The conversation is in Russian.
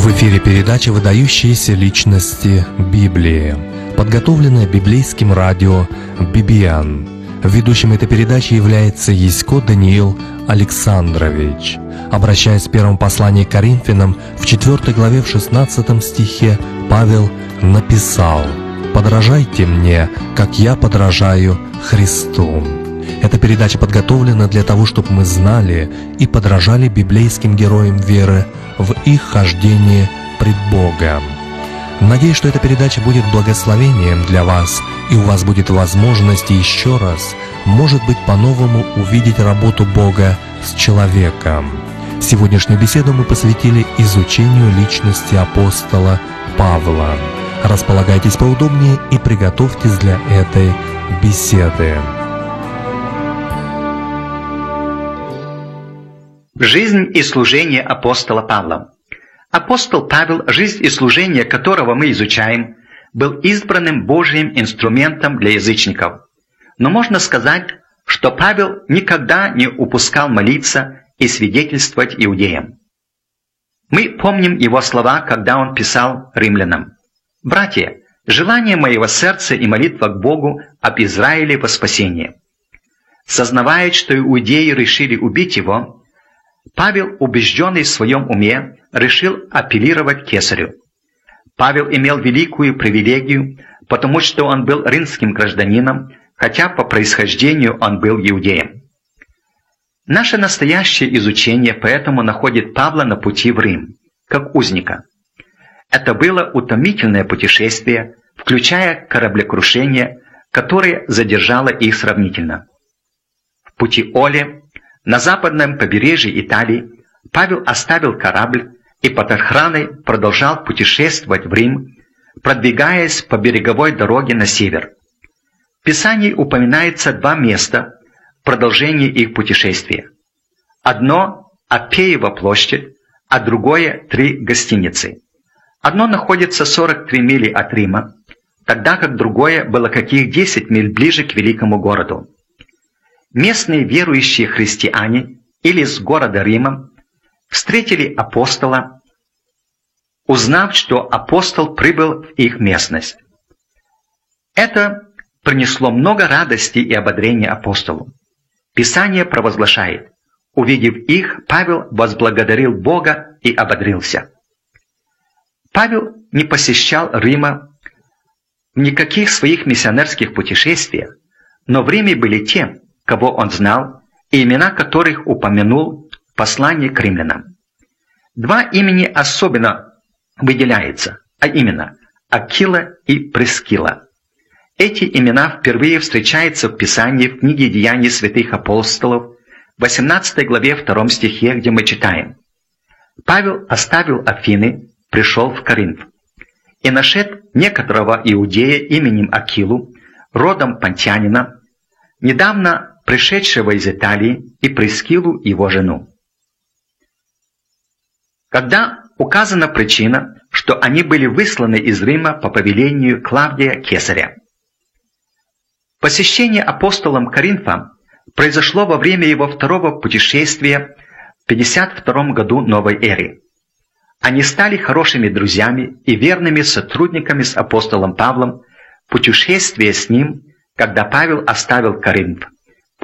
В эфире передача «Выдающиеся личности Библии», подготовленная библейским радио «Бибиан». Ведущим этой передачи является Ясько Даниил Александрович. Обращаясь в первом послании к Коринфянам, в 4 главе, в 16 стихе, Павел написал: «Подражайте мне, как я подражаю Христу». Эта передача подготовлена для того, чтобы мы знали и подражали библейским героям веры в их хождении пред Богом. Надеюсь, что эта передача будет благословением для вас, и у вас будет возможность еще раз, может быть, по-новому увидеть работу Бога с человеком. Сегодняшнюю беседу мы посвятили изучению личности апостола Павла. Располагайтесь поудобнее и приготовьтесь для этой беседы. Жизнь и служение апостола Павла. Апостол Павел, жизнь и служение которого мы изучаем, был избранным Божьим инструментом для язычников. Но можно сказать, что Павел никогда не упускал молиться и свидетельствовать иудеям. Мы помним его слова, когда он писал римлянам: «Братья, желание моего сердца и молитва к Богу об Израиле во спасение». Сознавая, что иудеи решили убить его, Павел, убежденный в своем уме, решил апеллировать к кесарю. Павел имел великую привилегию, потому что он был римским гражданином, хотя по происхождению он был иудеем. Наше настоящее изучение поэтому находит Павла на пути в Рим, как узника. Это было утомительное путешествие, включая кораблекрушение, которое задержало их сравнительно. В пути Оле, на западном побережье Италии, Павел оставил корабль и под охраной продолжал путешествовать в Рим, продвигаясь по береговой дороге на север. В Писании упоминается два места в продолжении их путешествия. Одно – Аппеева площадь, а другое – 3 гостиницы. Одно находится 43 мили от Рима, тогда как другое было каких 10 миль ближе к великому городу. Местные верующие христиане или с города Рима встретили апостола, узнав, что апостол прибыл в их местность. Это принесло много радости и ободрения апостолу. Писание провозглашает: увидев их, Павел возблагодарил Бога и ободрился. Павел не посещал Рима в никаких своих миссионерских путешествиях, но в Риме были те, кого он знал, и имена которых упомянул в послании к римлянам. Два имени особенно выделяются, а именно Акила и Прискила. Эти имена впервые встречаются в Писании в книге «Деяний святых апостолов», 18 главе 2 стихе, где мы читаем: «Павел оставил Афины, пришел в Коринф, и нашед некоторого иудея именем Акилу, родом понтянина, недавно пришедшего из Италии, и Прискилу, его жену». Когда указана причина, что они были высланы из Рима по повелению Клавдия Кесаря. Посещение апостолом Коринфа произошло во время его второго путешествия в 52 году новой эры. Они стали хорошими друзьями и верными сотрудниками с апостолом Павлом в путешествии с ним, когда Павел оставил Коринф.